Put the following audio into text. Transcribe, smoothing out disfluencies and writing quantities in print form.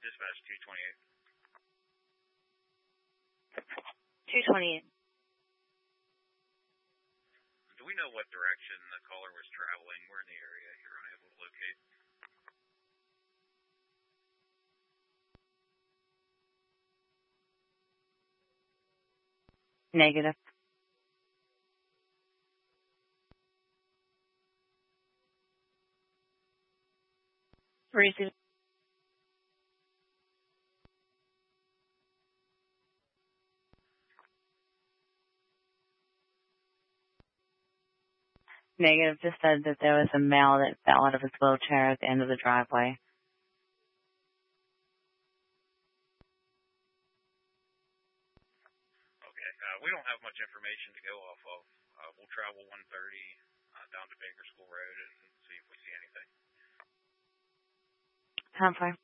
Dispatch 228. 228. Do we know what direction the caller was traveling? We're in the area you're unable to locate. Negative. Receive. Negative. Just said that there was a male that fell out of his wheelchair at the end of the driveway. Okay. We don't have much information to go off of. We'll travel 130 down to Baker School Road and see if we see anything. How far?